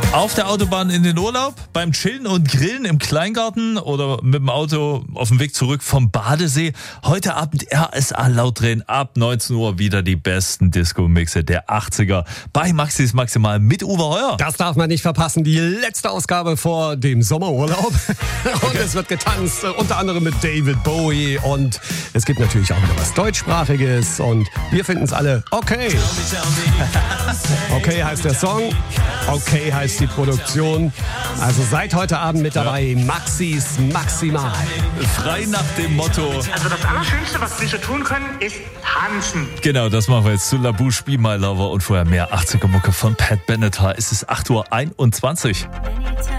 Auf der Autobahn in den Urlaub, beim Chillen und Grillen im Kleingarten oder mit dem Auto auf dem Weg zurück vom Badesee. Heute Abend RSA laut drehen, ab 19 Uhr wieder die besten Disco-Mixe der 80er bei Maxis Maximal mit Uwe Heuer. Das darf man nicht verpassen, die letzte Ausgabe vor dem Sommerurlaub. Und es wird getanzt, unter anderem mit David Bowie. Und es gibt natürlich auch wieder was Deutschsprachiges. Und wir finden es alle okay. Okay heißt der Song, okay heißt die Produktion. Also seid heute Abend mit dabei, Maxis Maximal. Frei nach dem Motto. Also das Allerschönste, was wir so tun können, ist tanzen. Genau, das machen wir jetzt zu La Bouche, Be My Lover und vorher mehr 80er Mucke von Pat Benatar. Es ist 8:21 Uhr.